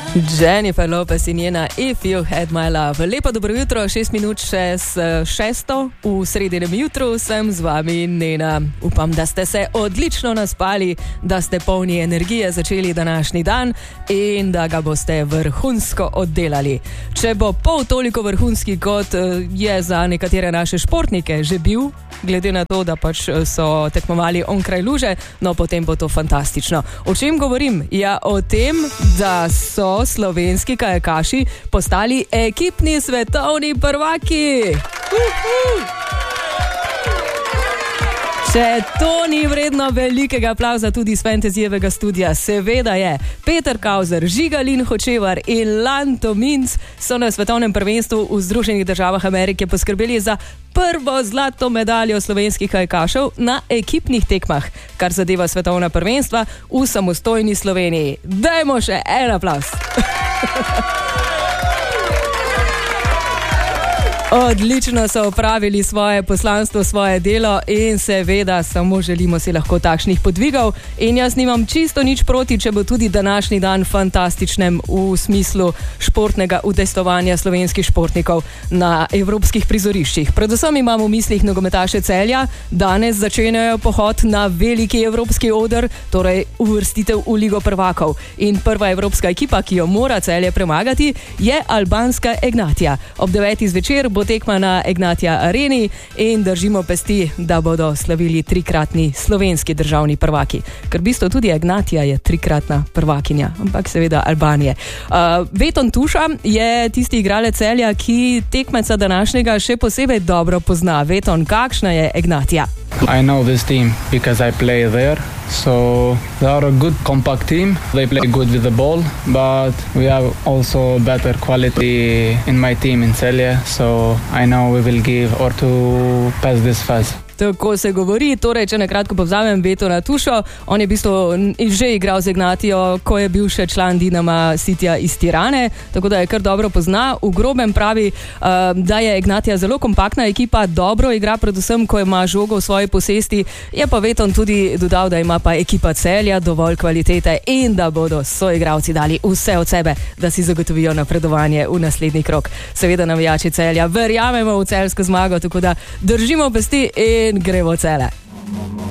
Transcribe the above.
Jennifer Lopez in njena If You Had My Love. Lepo dobro jutro, 6 minut še s 6. v sredinem jutru sem z vami Nena. Upam, da ste se odlično naspali, da ste polni energije začeli današnji dan in da ga boste vrhunsko oddelali. Če bo pol toliko vrhunski, kot je za nekatere naše športnike že bil, glede na to, da pač so tekmovali onkraj luže, no potem bo to fantastično. O čem govorim? Ja, o tem, da so slovenski kajakaši postali ekipni svetovni prvaki. Če to ni vredno velikega aplavza tudi iz Fantasyjevega studia, seveda je. Peter Kauzer, Žigalin Hočevar in Lanto Minc so na svetovnem prvenstvu v Združenih državah Amerike poskrbeli za prvo zlato medaljo slovenskih kajakašev na ekipnih tekmah, kar zadeva svetovna prvenstva v samostojni Sloveniji. Dajmo še en aplavz. Odlično so opravili svoje poslanstvo, svoje delo in seveda samo želimo si lahko takšnih podvigov in jaz nimam čisto nič proti, če bo tudi današnji dan fantastičnem v smislu športnega udejstvovanja slovenskih športnikov na evropskih prizoriščih. Predvsem imam v mislih nogometaše Celja, danes začenjajo pohod na veliki evropski oder, torej uvrstitev v Ligo prvakov. In prva evropska ekipa, ki jo mora Celje premagati, je albanska Ignatija. Ob 9. zvečer bo tekma na Ignatija areni in držimo pesti, da bodo slavili trikratni slovenski državni prvaki. Ker v bistvu tudi Ignatija je trikratna prvakinja, ampak seveda Albanije. Veton Tuša je tisti igralec Celja, ki tekmeca današnjega še posebej dobro pozna. Veton, kakšna je Ignatija? I know this team because I play there. So they are a good compact team. They play good with the ball, but we have also better quality in my team in Celje. So I know we will give or to pass this fast. Tako se govori, torej, če nakratko povzamem Vetona Tušo, on je v bistvu že igral z Ignatijo, ko je bil še član Dinama Sitija iz Tirane, tako da je kar dobro pozna. V grobem pravi, da je Ignatija zelo kompaktna ekipa, dobro igra, predvsem, ko ima žogo v svoji posesti. Je pa Veton tudi dodal, da ima pa ekipa Celja dovolj kvalitete in da bodo soigralci dali vse od sebe, da si zagotovijo napredovanje v naslednji krog. Seveda navijači Celja verjamemo v celjsko zmago, tako da držimo pesti in gremo Celje.